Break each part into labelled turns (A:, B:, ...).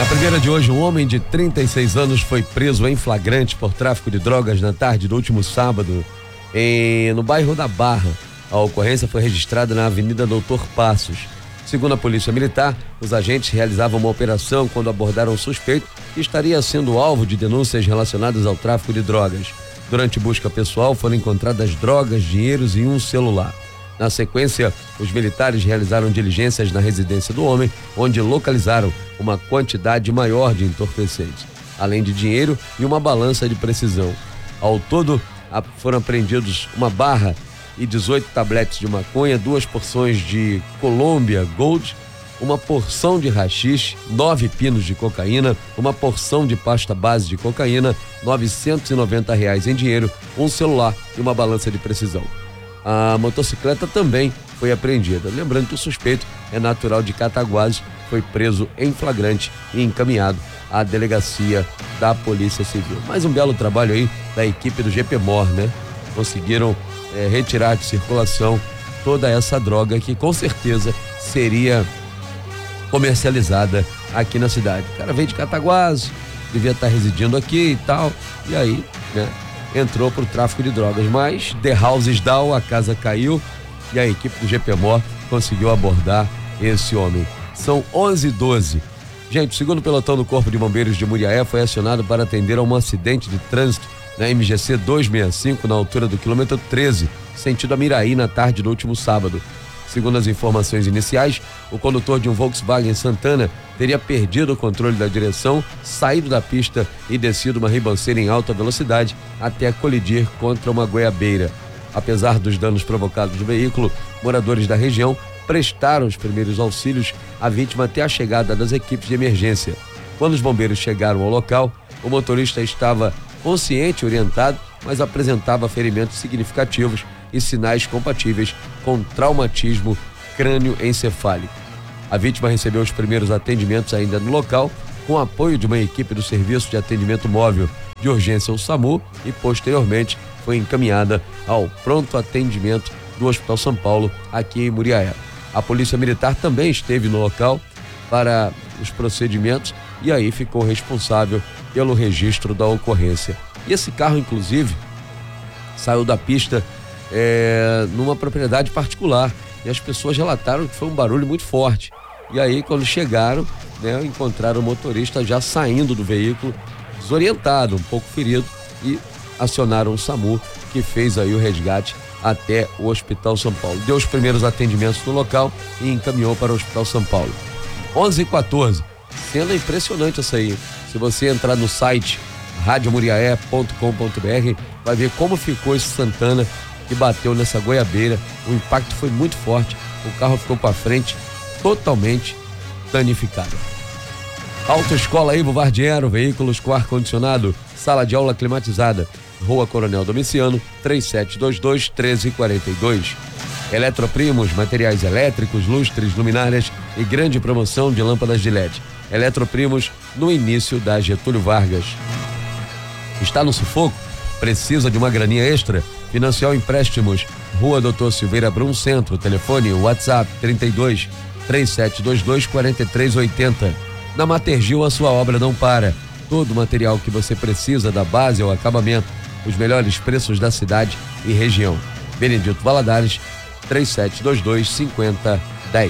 A: Primeira de hoje, um homem de 36 anos foi preso em flagrante por tráfico de drogas na tarde do último sábado no bairro da Barra. A ocorrência foi registrada na Avenida Doutor Passos. Segundo a Polícia Militar, os agentes realizavam uma operação quando abordaram um suspeito que estaria sendo alvo de denúncias relacionadas ao tráfico de drogas. Durante busca pessoal, foram encontradas drogas, dinheiros e um celular. Na sequência, os militares realizaram diligências na residência do homem, onde localizaram uma quantidade maior de entorpecentes, além de dinheiro e uma balança de precisão. Ao todo, foram apreendidos uma barra e 18 tabletes de maconha, 2 porções de Colômbia Gold, uma porção de haxixe, 9 pinos de cocaína, uma porção de pasta base de cocaína, R$990 em dinheiro, um celular e uma balança de precisão. A motocicleta também foi apreendida. Lembrando que o suspeito é natural de Cataguases, foi preso em flagrante e encaminhado à delegacia da Polícia Civil. Mais um belo trabalho aí da equipe do GPMOR, né? Conseguiram retirar de circulação toda essa droga que com certeza seria comercializada aqui na cidade. O cara veio de Cataguases, devia estar residindo aqui e tal, e aí, né? Entrou pro tráfico de drogas, mas the house is down, a casa caiu e a equipe do GPMOR conseguiu abordar esse homem. São 11h12. Gente, o segundo pelotão do Corpo de Bombeiros de Muriaé foi acionado para atender a um acidente de trânsito na MGC 265, na altura do quilômetro 13, sentido Amiraí, na tarde do último sábado. Segundo as informações iniciais, o condutor de um Volkswagen Santana teria perdido o controle da direção, saído da pista e descido uma ribanceira em alta velocidade até colidir contra uma goiabeira. Apesar dos danos provocados no veículo, moradores da região prestaram os primeiros auxílios à vítima até a chegada das equipes de emergência. Quando os bombeiros chegaram ao local, o motorista estava consciente e orientado, mas apresentava ferimentos significativos e sinais compatíveis com traumatismo crânioencefálico. A vítima recebeu os primeiros atendimentos ainda no local, com apoio de uma equipe do Serviço de Atendimento Móvel de Urgência, o SAMU, e posteriormente foi encaminhada ao pronto atendimento do Hospital São Paulo, aqui em Muriaé. A Polícia Militar também esteve no local para os procedimentos e aí ficou responsável pelo registro da ocorrência. E esse carro, inclusive, saiu da pista numa propriedade particular e as pessoas relataram que foi um barulho muito forte. E aí, quando chegaram, né, encontraram o motorista já saindo do veículo, desorientado, um pouco ferido, e acionaram o SAMU, que fez aí o resgate até o Hospital São Paulo. Deu os primeiros atendimentos no local e encaminhou para o Hospital São Paulo. 11h14. Cena impressionante essa aí. Se você entrar no site radiomuriaé.com.br, vai ver como ficou esse Santana que bateu nessa goiabeira. O impacto foi muito forte, o carro ficou para frente totalmente danificado. Autoescola Ivo Vardiero, veículos com ar-condicionado, sala de aula climatizada, Rua Coronel Domiciano, 3722-1342. Eletroprimos, materiais elétricos, lustres, luminárias e grande promoção de lâmpadas de LED. Eletroprimos, no início da Getúlio Vargas. Está no sufoco? Precisa de uma graninha extra? Financial Empréstimos, Rua Doutor Silveira Brum Centro, telefone WhatsApp 32-3722-4380. Na Matergil, a sua obra não para. Todo o material que você precisa, da base ao acabamento, os melhores preços da cidade e região. Benedito Valadares, 3722-5010.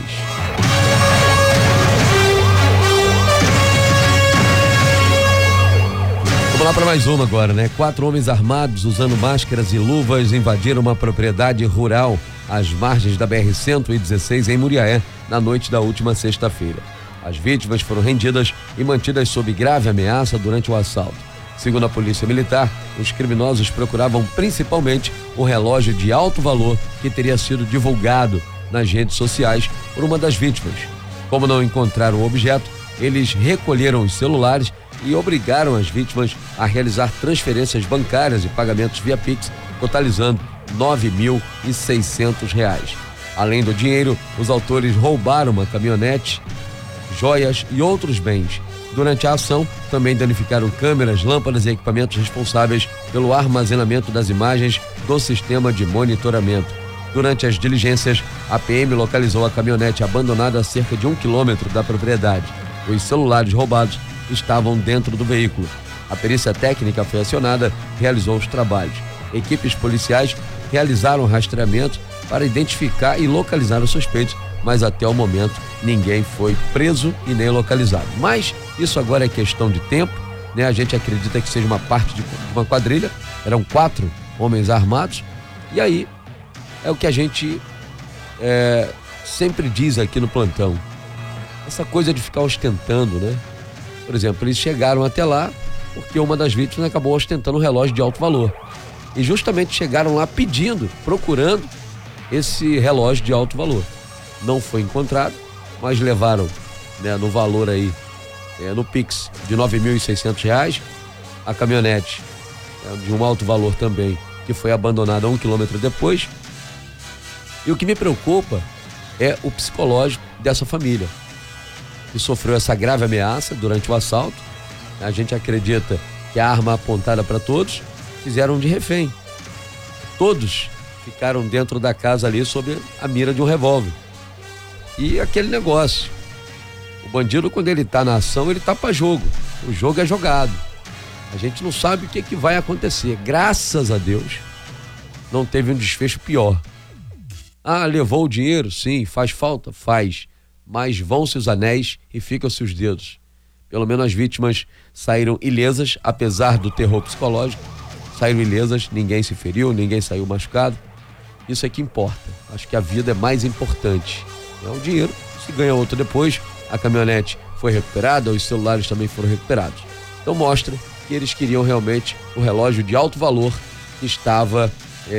A: Vamos lá para mais uma agora, né? 4 homens armados usando máscaras e luvas invadiram uma propriedade rural às margens da BR-116 em Muriaé na noite da última sexta-feira. As vítimas foram rendidas e mantidas sob grave ameaça durante o assalto. Segundo a Polícia Militar, os criminosos procuravam principalmente o relógio de alto valor que teria sido divulgado nas redes sociais por uma das vítimas. Como não encontraram o objeto, eles recolheram os celulares e obrigaram as vítimas a realizar transferências bancárias e pagamentos via Pix, totalizando R$9.600. Além do dinheiro, os autores roubaram uma caminhonete, joias e outros bens. Durante a ação, também danificaram câmeras, lâmpadas e equipamentos responsáveis pelo armazenamento das imagens do sistema de monitoramento. Durante as diligências, a PM localizou a caminhonete abandonada a cerca de 1 quilômetro da propriedade. Os celulares roubados estavam dentro do veículo. A perícia técnica foi acionada, realizou os trabalhos. Equipes policiais realizaram rastreamento para identificar e localizar os suspeitos, mas até o momento ninguém foi preso e nem localizado. Mas isso agora é questão de tempo, né? A gente acredita que seja uma parte de uma quadrilha, eram 4 homens armados, e aí é o que a gente sempre diz aqui no plantão, essa coisa de ficar ostentando, né? Por exemplo, eles chegaram até lá porque uma das vítimas acabou ostentando um relógio de alto valor, e justamente chegaram lá procurando esse relógio de alto valor. Não foi encontrado, mas levaram, né, no valor aí, no Pix, de R$ 9.600, a caminhonete de um alto valor também, que foi abandonada 1 quilômetro depois. E o que me preocupa é o psicológico dessa família, que sofreu essa grave ameaça durante o assalto. A gente acredita que a arma apontada para todos fizeram de refém. Todos ficaram dentro da casa ali sob a mira de um revólver. E aquele negócio, o bandido, quando ele tá na ação, ele tá para jogo. O jogo é jogado. A gente não sabe o que vai acontecer. Graças a Deus, não teve um desfecho pior. Ah, levou o dinheiro? Sim. Faz falta? Faz. Mas vão-se os anéis e ficam-se os dedos. Pelo menos as vítimas saíram ilesas, apesar do terror psicológico. Saíram ilesas, ninguém se feriu, ninguém saiu machucado. Isso é que importa. Acho que a vida é mais importante. O dinheiro se ganha outro depois. A caminhonete foi recuperada, os celulares também foram recuperados. Então mostra que eles queriam realmente o relógio de alto valor que estava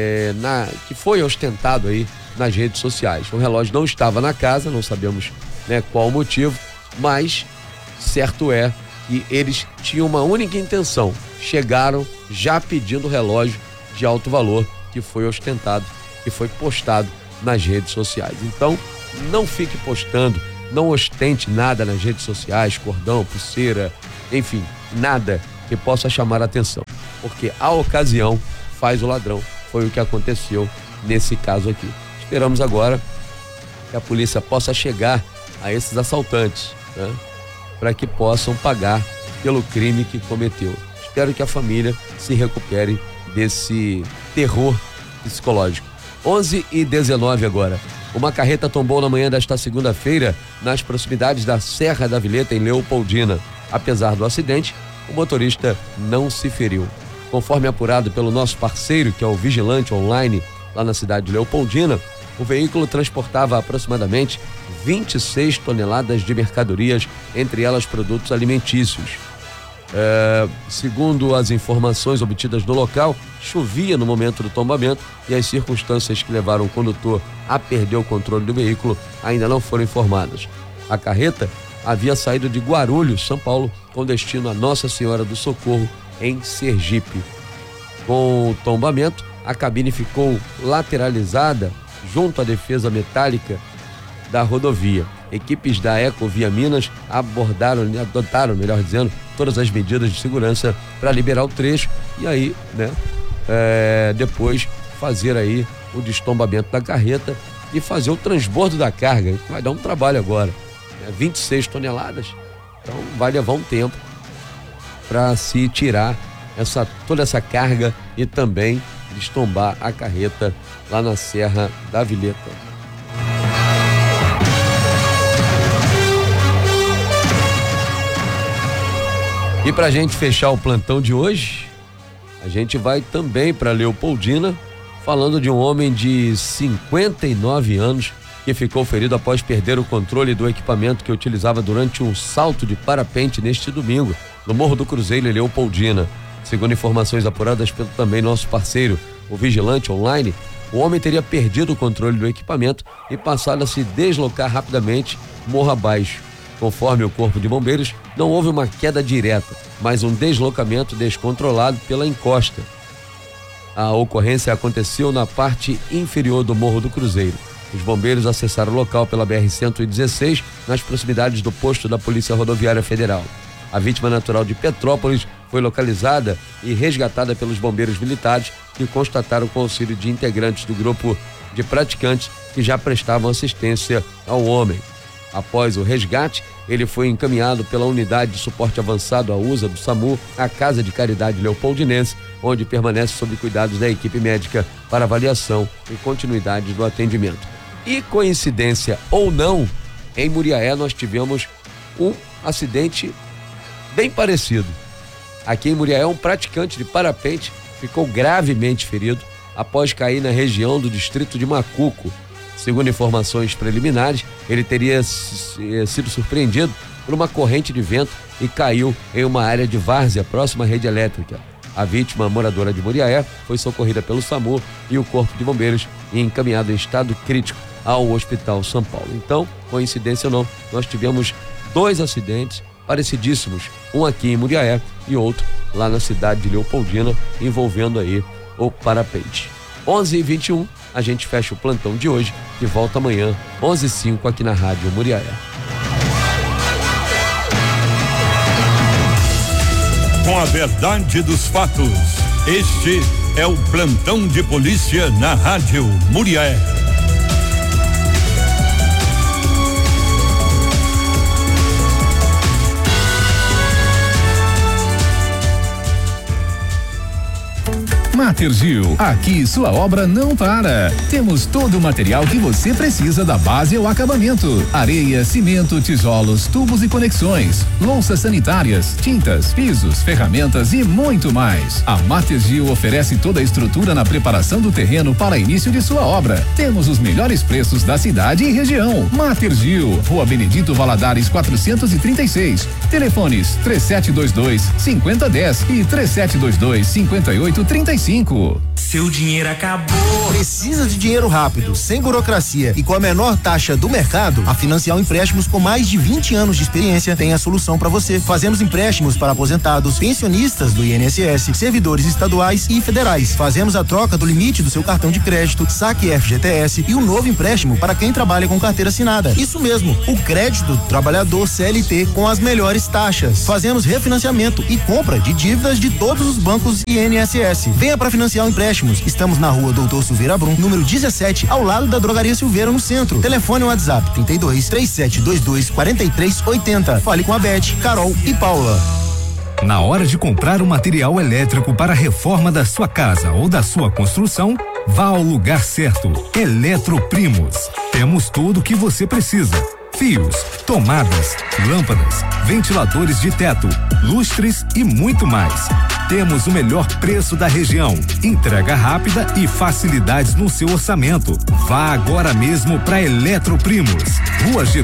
A: que foi ostentado aí nas redes sociais. O relógio não estava na casa, não sabemos, né, qual o motivo, mas certo é que eles tinham uma única intenção: chegaram já pedindo o relógio de alto valor que foi ostentado, que foi postado nas redes sociais. Então, não fique postando, não ostente nada nas redes sociais, cordão, pulseira, enfim, nada que possa chamar a atenção, porque a ocasião faz o ladrão. Foi o que aconteceu nesse caso aqui. Esperamos agora que a polícia possa chegar a esses assaltantes, né, para que possam pagar pelo crime que cometeu. Espero que a família se recupere desse terror psicológico. 11h19 agora. Uma carreta tombou na manhã desta segunda-feira nas proximidades da Serra da Vilheta, em Leopoldina. Apesar do acidente, o motorista não se feriu. Conforme apurado pelo nosso parceiro, que é o Vigilante Online, lá na cidade de Leopoldina, o veículo transportava aproximadamente 26 toneladas de mercadorias, entre elas produtos alimentícios. Segundo as informações obtidas do local, chovia no momento do tombamento e as circunstâncias que levaram o condutor a perder o controle do veículo ainda não foram informadas. A carreta havia saído de Guarulhos, São Paulo, com destino a Nossa Senhora do Socorro, em Sergipe. Com o tombamento, a cabine ficou lateralizada junto à defesa metálica da rodovia. Equipes da Ecovia Minas adotaram, melhor dizendo, todas as medidas de segurança para liberar o trecho e aí, né, depois fazer aí o destombamento da carreta e fazer o transbordo da carga. Vai dar um trabalho agora, 26 toneladas, então vai levar um tempo para se tirar toda essa carga e também destombar a carreta lá na Serra da Vilheta. E pra gente fechar o plantão de hoje, a gente vai também para Leopoldina, falando de um homem de 59 anos que ficou ferido após perder o controle do equipamento que utilizava durante um salto de parapente neste domingo, no Morro do Cruzeiro, em Leopoldina. Segundo informações apuradas pelo também nosso parceiro, o Vigilante Online, o homem teria perdido o controle do equipamento e passado a se deslocar rapidamente morro abaixo. Conforme o Corpo de Bombeiros, não houve uma queda direta, mas um deslocamento descontrolado pela encosta. A ocorrência aconteceu na parte inferior do Morro do Cruzeiro. Os bombeiros acessaram o local pela BR-116, nas proximidades do posto da Polícia Rodoviária Federal. A vítima natural de Petrópolis foi localizada e resgatada pelos bombeiros militares, que constataram com o auxílio de integrantes do grupo de praticantes que já prestavam assistência ao homem. Após o resgate, ele foi encaminhado pela unidade de suporte avançado à USA do SAMU à Casa de Caridade Leopoldinense, onde permanece sob cuidados da equipe médica para avaliação e continuidade do atendimento. E coincidência ou não, em Muriaé nós tivemos um acidente bem parecido. Aqui em Muriaé, um praticante de parapente ficou gravemente ferido após cair na região do distrito de Macuco. Segundo informações preliminares, ele teria sido surpreendido por uma corrente de vento e caiu em uma área de várzea próxima à rede elétrica. A vítima, moradora de Muriaé, foi socorrida pelo SAMU e o Corpo de Bombeiros e encaminhada em estado crítico ao Hospital São Paulo. Então, coincidência ou não, nós tivemos 2 acidentes parecidíssimos, um aqui em Muriaé e outro lá na cidade de Leopoldina, envolvendo aí o parapente. 11h21, a gente fecha o plantão de hoje, que volta amanhã, 11h05, aqui na Rádio Muriaé.
B: Com a verdade dos fatos, este é o plantão de polícia na Rádio Muriaé.
C: Matergil, aqui sua obra não para. Temos todo o material que você precisa da base ao acabamento: areia, cimento, tijolos, tubos e conexões, louças sanitárias, tintas, pisos, ferramentas e muito mais. A Matergil oferece toda a estrutura na preparação do terreno para início de sua obra. Temos os melhores preços da cidade e região. Matergil, Rua Benedito Valadares 436. Telefones 3722-5010 e 3722-5835.
D: Seu dinheiro acabou.
E: Precisa de dinheiro rápido, sem burocracia e com a menor taxa do mercado? A Financial Empréstimos, com mais de 20 anos de experiência, tem a solução para você. Fazemos empréstimos para aposentados, pensionistas do INSS, servidores estaduais e federais. Fazemos a troca do limite do seu cartão de crédito, saque FGTS e um novo empréstimo para quem trabalha com carteira assinada. Isso mesmo, o crédito do trabalhador CLT com as melhores taxas. Fazemos refinanciamento e compra de dívidas de todos os bancos INSS. Venha para Financial Empréstimos. Estamos na Rua Doutor Silveira Brum, número 17, ao lado da Drogaria Silveira, no centro. Telefone WhatsApp 32-3722-4380. Fale com a Beth, Carol e Paula.
C: Na hora de comprar um material elétrico para a reforma da sua casa ou da sua construção, vá ao lugar certo. Eletroprimos. Temos tudo o que você precisa: fios, tomadas, lâmpadas, ventiladores de teto, lustres e muito mais. Temos o melhor preço da região, entrega rápida e facilidades no seu orçamento. Vá agora mesmo para Eletroprimos. Rua